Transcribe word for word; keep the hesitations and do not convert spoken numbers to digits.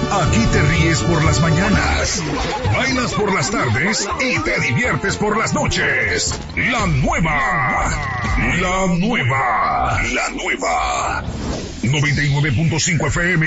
Aquí te ríes por las mañanas, bailas por las tardes y te diviertes por las noches. La nueva, la nueva, la nueva. noventa y nueve punto cinco F M